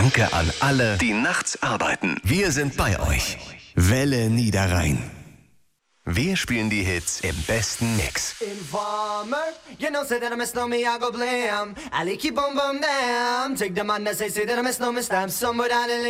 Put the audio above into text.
Danke an alle, die nachts arbeiten. Wir sind bei euch. Welle Niederrhein. Wir spielen die Hits im besten Mix. Informer, you know, say that I miss no me, I go blam. Ali keep on bum damn. Take the man that say that I miss no me, stamp somewhere down in